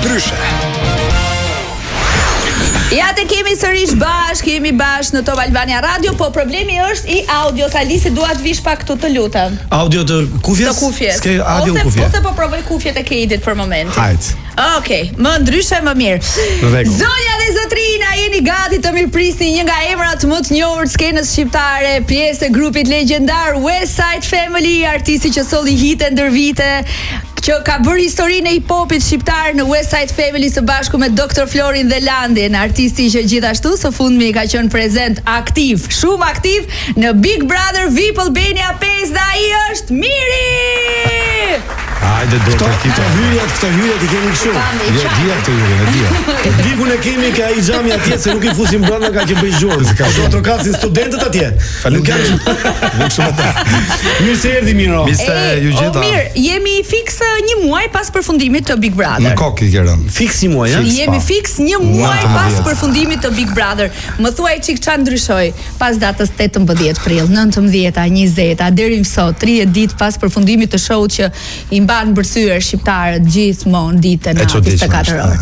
Ndryshe. Ja të kemi sërish jemi bashkë në Top Albania Radio, po problemi është i audios. Alisi, dua të vish pak këtu, të lutem. Audio të kufjes? Të kufjes. S'ke audio në kufje. Ose po provoj kufjet e Keidit për momentin. Hajt. Okej, më ndryshe më mirë. Zonja dhe zotrina, jeni gati të mirëprisni një nga emrat më të njohur të skenës shqiptare, pjesë e grupit legjendar West Side Family, artisti që solli hite ndër vite, që ka bërë historinë e hip-hopit shqiptar në West Side Family së bashku me Dr. Florin dhe Landin, artisti që gjithashtu së fundmi ka qenë prezent aktiv, shumë aktiv në Big Brother VIP Albania 5 dhe ai është Miri! Hajde do të këto hyjet I kemi kështu. Jo dia këto hyjet, Bikun e kemi ka ai xhami atje se nuk I fusim brenda ka që bëj zhurmë. Ka trokasin studentët atje. Nuk shumë ata. Mirë se erdhi Miro. Mirë se ju gjeta. Mirë, jemi fiks një muaj pas përfundimit të Big Brother. Në kokë I kërën. Fiks një muaj, Jemi fiks një muaj pas përfundimit të Big Brother. Më thuaj çik çan ndryshoi pas datës 18 prill, 19-a, 20-a deri më sot, 30 ditë pas përfundimit të showut që I mban bërthyer shqiptarët gjithmonë ditën e 24 orë.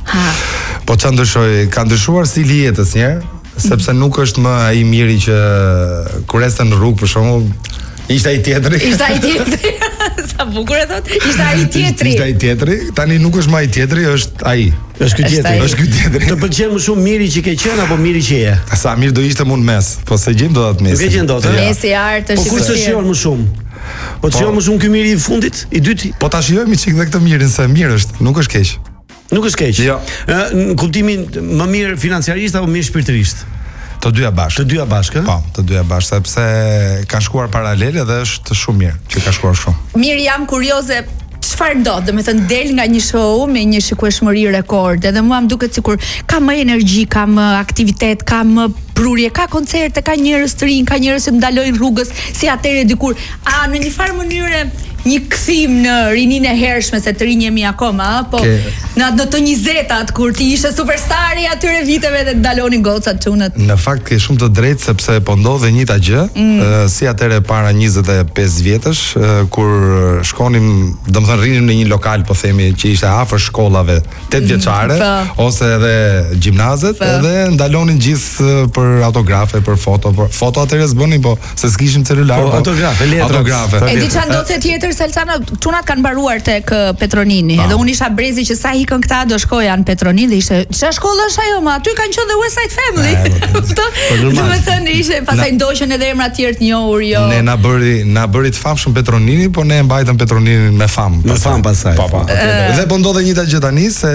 Po çan ndryshoi, ka ndryshuar stili I jetës njerë, sepse nuk është më ai Miri që kur este në rrugë për shembull, ishte ai tjetri. Ishte ai tjetri. Sa bukur e thot. Ishte ai tjetri. Ishte ai tjetri. Tani nuk është më ai tjetri, është ai. Është ky tjetri. Është ky tjetri. Të pëlqen më shumë Miri që ke qenë apo Miri që je? Sa mirë do ishte mund mes, po se gjejmë do atë mes. Nuk e gjen dot. Mesi art është. Po kush të shijon më shumë? Po të shijon më shumë ky Miri I fundit, I dyti? Po ta shijojmë çik dhe këtë Mirin se mirë është, nuk është keq. Nuk është keq. Jo. Në kuptimin më mirë financiarisht apo mirë shpirtërisht? Të dyja bashkë. Të dyja bashkë? Po, të dyja bashkë, sepse kanë shkuar paralele dhe është shumë mirë që ka shkuar shumë. Mirë, jam kurioze. Çfarë do? Do të thënë del nga një show me një shikueshmëri rekord, edhe mua më duket sikur ka më energji, ka më aktivitet, ka më prurje, ka koncerte, ka njerëz të rinj, ka njerëz që ndalojnë rrugës si atëre dikur. A në një farë mënyre një kthim në rininë e hershme se të rinj jemi akoma, po në të 20-tat kur ti ishe superstari atyre viteve dhe ndalonin gocat çunat. Në fakt ke shumë të drejtë sepse po ndodhe njëta gjë, si atëre para 25 vjetësh, kur shkonim, domethënë rinim në një lokal, po themi që ishte afër shkollave 8 vjeçare ose edhe gjimnazet, edhe ndalonin gjithë për autografe, për foto atëre s'bënin, po se s'kishim celular, po autografe. E di çan do të tjetër Salsana, çunat kanë mbaruar tek Petronini. Edhe unë isha brezi që sa ikën këta do shkoja në Petronin dhe ishte, çfarë shkollë është ajo, ma aty kanë qenë dhe West Side Family. Do të thënë ishte, pastaj ndoqën edhe emra të tjerë të njohur, jo. Ne na bëri të famshëm Petronini, po ne e mbajtëm Petroninin me famë. Me famë pastaj. Po. Dhe po ndodhe njëta gjë tani se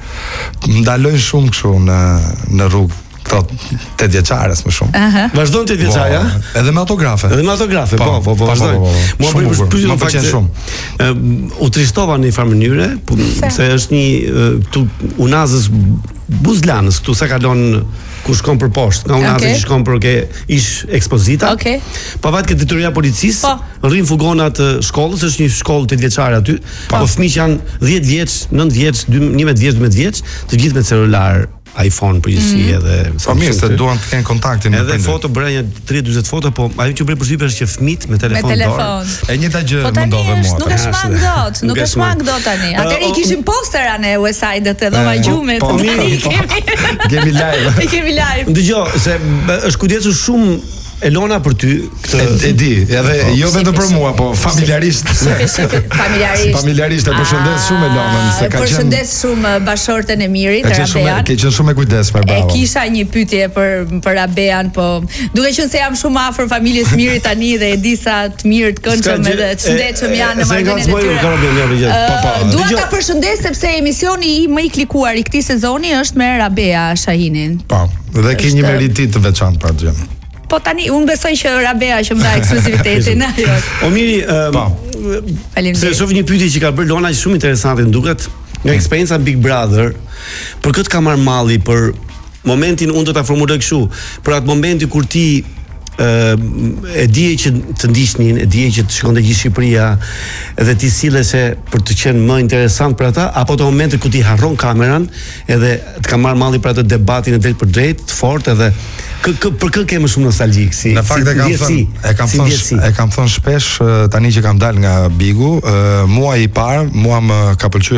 ndalojnë shumë kështu në rrugë. 8 vjeçares më shumë. Vazhdon 8 vjeçare, ja? Edhe me autografe. Po, vazhdon. Mua bëri përshtypje më pëlqen shumë. U trishtova në një farë mënyre, se është një këtu Unazës Buzlanës, këtu sa kalon ku shkon për poshtë, nga Unazi që shkon për ke ish ekspozita. Pavarësisht ke detyria policisë, rrin fugonat shkollës, është një shkollë 8 vjeçare aty, po fëmijë që janë 10 vjeç, 9 vjeç, 11 vjeç, 12 vjeç, të gjithë me celular, iPhone përgjithësi edhe po mirë se duan të kenë kontaktin edhe foto bëra një 30-40 foto, po ajo që bëri përshtypje është që fëmijët me telefon dorë. E njëjta gjë më ndodhe mua. Nuk është mang dot, nuk është mang dot tani. Atëherë I kishim postera në West Side-et edhe dhoma gjumit. Po kemi live. Kemi live. Dëgjoj, se është kujdesur shumë Elona për ty këtë e di, edhe jo vetëm për mua, po familjarisht. Familjarisht e përshëndes shumë Elonën, se ka qenë. Përshëndes shumë bashortën e Mirit, Rabean. Ke qenë shumë e kujdesshme, bravo. E kisha një pyetje për Rabean, po duke qenë se jam shumë afër familjes Mirit tani dhe e di sa të mirë të këndshëm edhe të shëndetshëm janë në marrëdhënien e tyre. Dua ta përshëndes sepse emisioni më I klikuar I këtij sezoni është me Rabea Shahinin. Po, dhe ke një meritit të veçantë për atë. Po tani unë besoj që Rabea që më dha ekskluzivitetin. O Miri, se shoh një pyetje që ka bërë Lona që shumë interesante duket nga eksperjenca Big Brother. Për këtë ka marr malli për momentin unë do ta formuloj kështu, për atë momenti kur ti e dije që të ndiqnin, e dije që të shikonte gjithë Shqipëria edhe ti silleshe për të qenë më interesant për ata, apo të momentin ku ti harron kameran edhe të ka marr malli për atë debatin e drejt për drejt, të fortë edhe për kë kemë shumë nostalgjik si. Në fakt e kam thënë shpesh tani që kam dalë nga Bigu, muaji I parë, mua më ka pëlqyer